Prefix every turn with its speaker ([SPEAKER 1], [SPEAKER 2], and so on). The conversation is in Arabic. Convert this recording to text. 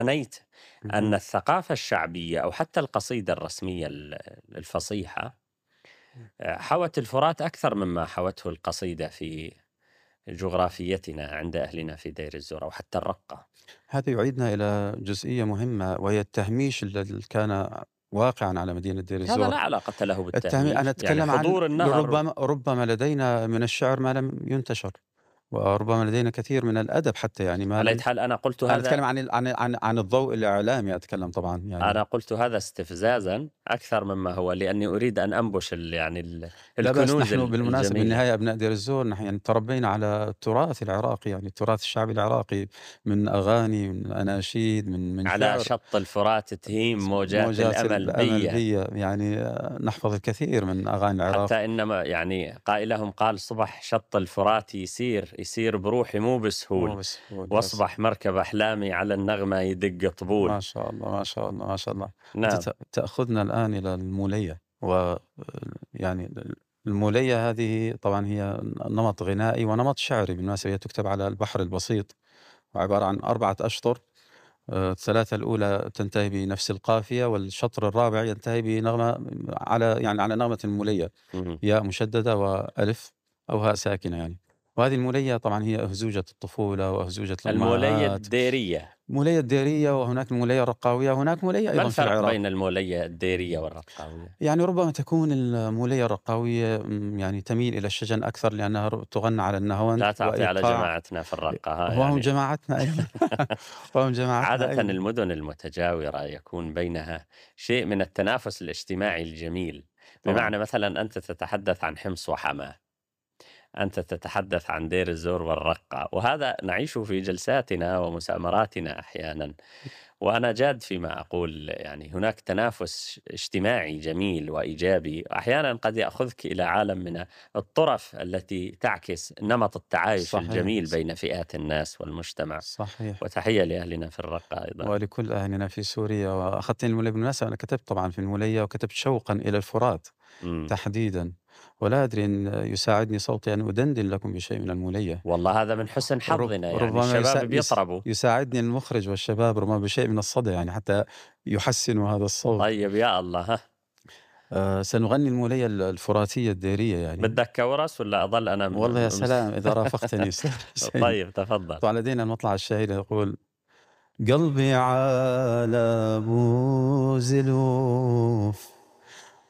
[SPEAKER 1] ظنيت أن
[SPEAKER 2] اهم.
[SPEAKER 1] الثقافة الشعبية أو حتى القصيدة الرسمية الفصيحة حوت الفرات أكثر مما حوته القصيدة في جغرافيتنا عند أهلنا في دير الزور أو حتى الرقة.
[SPEAKER 2] هذا يعيدنا إلى جزئية مهمة، وهي التهميش الذي كان واقعًا على مدينة دير
[SPEAKER 1] هذا لا
[SPEAKER 2] الزور.
[SPEAKER 1] علاقة له
[SPEAKER 2] أنا
[SPEAKER 1] بالتهميش، يعني
[SPEAKER 2] أتكلم عن
[SPEAKER 1] حضور النهر.
[SPEAKER 2] ربما لدينا من الشعر ما لم ينتشر، وربما لدينا كثير من الأدب حتى يعني ما
[SPEAKER 1] على أية
[SPEAKER 2] لم.
[SPEAKER 1] حال أنا قلت
[SPEAKER 2] أنا أتكلم
[SPEAKER 1] هذا،
[SPEAKER 2] عن الضوء الإعلامي أتكلم طبعًا يعني.
[SPEAKER 1] أنا قلت هذا استفزازًا أكثر مما هو، لأني أريد أن أنبش
[SPEAKER 2] لا بأس،
[SPEAKER 1] الكنوز
[SPEAKER 2] نحن بالمناسبة
[SPEAKER 1] الجميلة.
[SPEAKER 2] بالنهاية أبناء دير الزور، نحن يعني تربينا على التراث العراقي، يعني التراث الشعبي العراقي، من أغاني، من أناشيد، من
[SPEAKER 1] على
[SPEAKER 2] شعر.
[SPEAKER 1] شط الفرات تهيم موجات
[SPEAKER 2] موجات
[SPEAKER 1] الأمل
[SPEAKER 2] الأمل
[SPEAKER 1] بيا.
[SPEAKER 2] بيا، يعني نحفظ الكثير من أغاني العراق.
[SPEAKER 1] حتى إنما يعني قائلهم قال: صبح شط الفرات يسير بروحي مو
[SPEAKER 2] مو
[SPEAKER 1] بسهول،
[SPEAKER 2] بسهول، يس.
[SPEAKER 1] واصبح مركب أحلامي على النغمة يدق طبول.
[SPEAKER 2] ما شاء الله، ما شاء الله، ما شاء الله. أنت
[SPEAKER 1] نعم.
[SPEAKER 2] تأخذنا الآن إلى المولية، و يعني المولية هذه طبعًا هي نمط غنائي ونمط شعري بالمناسبة، هي تُكتب على البحر البسيط، وعبارة عن 4 أشطر. ال3 الأولى تنتهي بنفس القافية، والشطر الرابع ينتهي بنغمة على نغمة المولية،
[SPEAKER 1] اهم.
[SPEAKER 2] ياء مشددة وألف أو هاء ساكنة يعني. وهذه المولية طبعًا هي أهزوجة الطفولة وأهزوجة
[SPEAKER 1] المولية
[SPEAKER 2] الأمهات.
[SPEAKER 1] الديرية.
[SPEAKER 2] المولية الديرية، وهناك المولية الرقاوية، وهناك مولية
[SPEAKER 1] ما
[SPEAKER 2] أيضًا في
[SPEAKER 1] الفرق
[SPEAKER 2] العراق.
[SPEAKER 1] بين المولية الديرية والرقاوية؟
[SPEAKER 2] يعني ربما تكون المولية الرقاوية يعني تميل إلى الشجن أكثر، لأنها تغنى على النهوند
[SPEAKER 1] لا تعطي على
[SPEAKER 2] وإيقاع.
[SPEAKER 1] جماعتنا في الرقة، ها
[SPEAKER 2] وهم
[SPEAKER 1] يعني.
[SPEAKER 2] جماعتنا أيضًا. وهم جماعتنا
[SPEAKER 1] عادة
[SPEAKER 2] أيضًا.
[SPEAKER 1] المدن المتجاورة يكون بينها شيء من التنافس الاجتماعي الجميل،
[SPEAKER 2] طبعًا.
[SPEAKER 1] بمعنى مثلًا أنت تتحدث عن حمص وحماة، أنت تتحدث عن دير الزور والرقة، وهذا نعيشه في جلساتنا ومسامراتنا أحيانًا. وأنا جاد فيما أقول، يعني هناك تنافس اجتماعي جميل وإيجابي، أحيانا قد يأخذك إلى عالم من الطرف التي تعكس نمط التعايش
[SPEAKER 2] صحيح،
[SPEAKER 1] الجميل بين فئات الناس والمجتمع.
[SPEAKER 2] صحيح.
[SPEAKER 1] وتحية لأهلنا في الرقة أيضا.
[SPEAKER 2] ولكل أهلنا في سوريا. وأخذتني المولية بالمناسبة، أنا كتبت طبعًا في المولية، وكتبت شوقًا إلى الفرات
[SPEAKER 1] مم.
[SPEAKER 2] تحديدًا. ولا أدري إن يساعدني صوتي أن أدندن لكم بشيء من المولية.
[SPEAKER 1] والله هذا من حسن حظنا، يعني
[SPEAKER 2] ربما
[SPEAKER 1] الشباب بيطربوا.
[SPEAKER 2] يساعدني المخرج والشباب ربما بشيء من الصدى يعني حتى يحسنوا هذا الصوت.
[SPEAKER 1] طيب يا الله، ها.
[SPEAKER 2] سنغني المولية الفراتية الديرية يعني.
[SPEAKER 1] بدك كورس ولا أظل أنا
[SPEAKER 2] والله يا سلام إذا رافقتني أستاذ حسين.
[SPEAKER 1] طيب تفضل.
[SPEAKER 2] طبعًا لدينا المطلع الشهير يقول: قلبي على بوز الوف